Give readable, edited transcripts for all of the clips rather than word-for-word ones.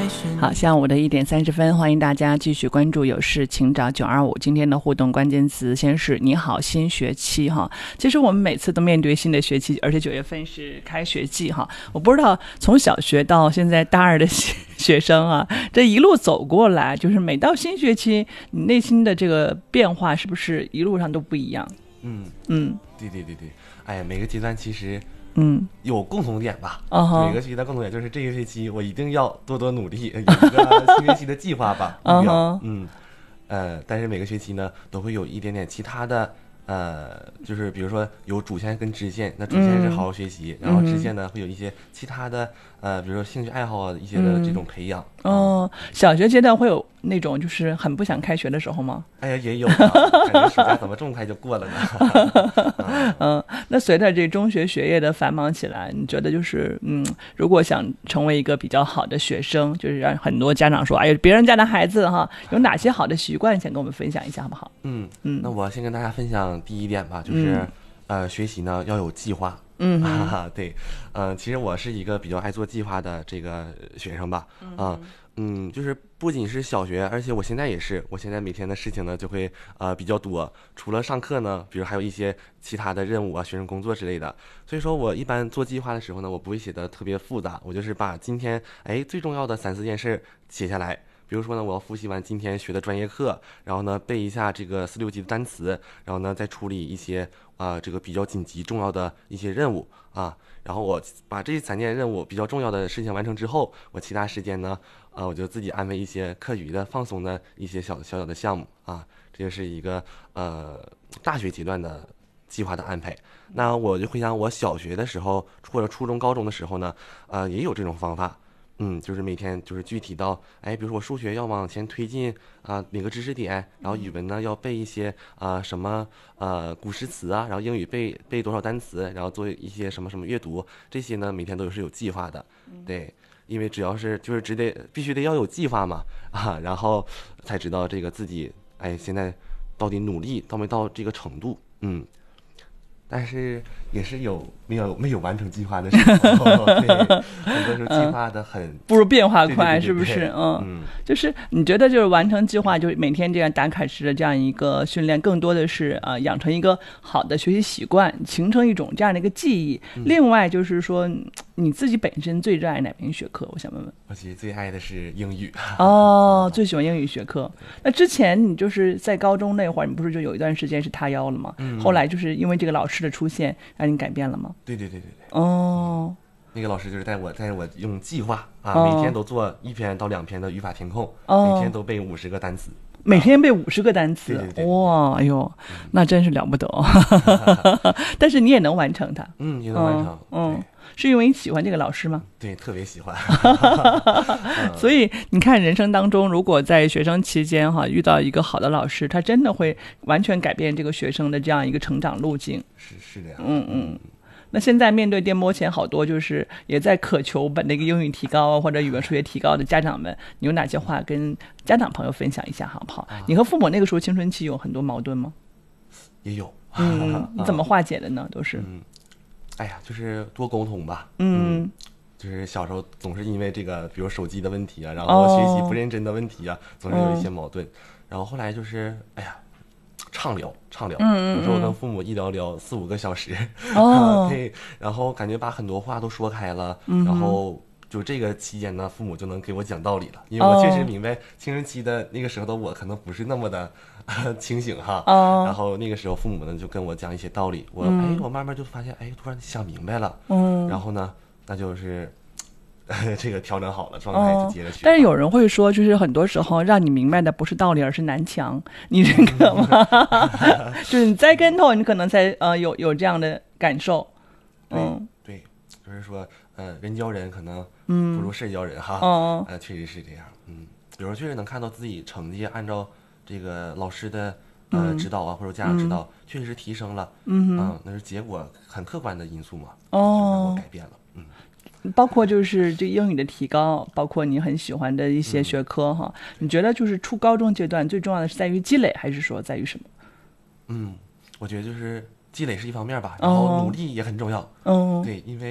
好，下午的1:30，欢迎大家继续关注有事请找925。今天的互动关键词先是你好新学期哈。其实我们每次都面对新的学期，而且9月份是开学季哈。我不知道从小学到现在大二的学生啊，这一路走过来，就是每到新学期，你内心的这个变化是不是一路上都不一样？ 对，哎呀，每个阶段其实有共同点吧。每个学期的共同点就是这个学期我一定要多多努力，有一个新学期的计划吧，目标。但是每个学期呢都会有一点点其他的就是比如说有主线跟支线，那主线是好好学习，然后支线呢会有一些其他的比如说兴趣爱好啊一些的这种培养。 小学阶段会有那种就是很不想开学的时候吗？ 哎呀，也有啊，感觉暑假怎么这么快就过了呢？ 那随着这中学学业的繁忙起来，你觉得就是如果想成为一个比较好的学生，就是让很多家长说，哎呀，别人家的孩子哈，有哪些好的习惯，先跟我们分享一下好不好？ 那我先跟大家分享第一点吧，就是学习呢要有计划。对，其实我是一个比较爱做计划的这个学生吧。就是不仅是小学，而且我现在也是，我现在每天的事情呢就会比较多，除了上课呢，比如还有一些其他的任务啊、学生工作之类的。所以说我一般做计划的时候呢，我不会写的特别复杂，我就是把今天最重要的3、4件事写下来。比如说呢，我要复习完今天学的专业课，然后呢背一下这个4、6级的单词，然后呢再处理一些这个比较紧急重要的一些任务啊。然后我把这3件任务比较重要的事情完成之后，我其他时间呢我就自己安排一些课余的放松的一些小小的项目啊。这就是一个大学阶段的计划的安排。那我就回想我小学的时候或者初中高中的时候呢也有这种方法。就是每天就是具体到比如说我数学要往前推进哪个知识点，然后语文呢要背一些什么古诗词啊，然后英语背多少单词，然后做一些什么什么阅读，这些呢每天都是有计划的。对，因为只要是就是必须得要有计划嘛然后才知道这个自己现在到底努力到没到这个程度。但是也是没有完成计划的时候，对，很多时候计划的很不如变化快， 对是不是？就是你觉得就是完成计划，就是每天这样打卡式的这样一个训练，更多的是养成一个好的学习习惯，形成一种这样的一个记忆。另外就是说，你自己本身最热爱哪门学科？我想问问。 我其实最爱的是英语。 最喜欢英语学科。那之前你就是在高中那会儿，你不是就有一段时间是塌腰了吗？后来就是因为这个老师的出现，让你改变了吗？ 对。那个老师就是带我用计划每天都做1篇到2篇的语法填空，每天都背50个单词。 每天背50个单词， 对， 哇，哎呦，那真是了不得但是你也能完成它。 也能完成。 是因为你喜欢这个老师吗？ 对，特别喜欢所以你看人生当中，如果在学生期间遇到一个好的老师，他真的会完全改变这个学生的这样一个成长路径。 是的呀。 那现在面对电波前好多就是也在渴求把那个英语提高或者语文数学提高的家长们，你有哪些话跟家长朋友分享一下好不好？你和父母那个时候青春期有很多矛盾吗？ 也有。 你怎么化解的呢？都是就是多沟通吧。就是小时候总是因为这个比如手机的问题啊，然后学习不认真的问题啊，总是有一些矛盾。然后后来就是畅聊，有时候跟父母一聊4、5个小时。对，然后感觉把很多话都说开了。然后就这个期间呢，父母就能给我讲道理了，因为我确实明白青春期的那个时候的我可能不是那么的清醒哈。然后那个时候父母呢就跟我讲一些道理，我慢慢就发现突然想明白了。然后呢那就是这个调整好了状态就接着学。 但是有人会说，就是很多时候让你明白的不是道理，而是南墙，你认可吗？就是你栽跟头，你可能才有这样的感受。 对，就是说人教人可能不如事教人哈。确实是这样。比如确实能看到自己成绩按照这个老师的指导或者家长指导确实是提升了。那是结果很客观的因素嘛。就让我改变了。 包括就是这英语的提高，包括你很喜欢的一些学科你觉得就是初高中阶段最重要的是在于积累，还是说在于什么？ 我觉得就是积累是一方面吧，然后努力也很重要。对，因为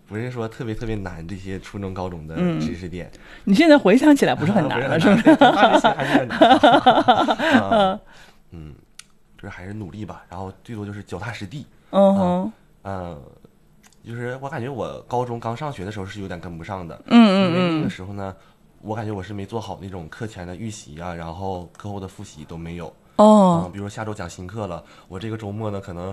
不是说特别特别难，这些初中高中的知识点。 你现在回想起来不是很难了，是不是？ 画这些还是很难。就是还是努力吧，然后最多就是脚踏实地。就是我感觉我高中刚上学的时候是有点跟不上的。因为那个时候呢，我感觉我是没做好那种课前的预习啊，然后课后的复习都没有。比如说下周讲新课了，我这个周末呢可能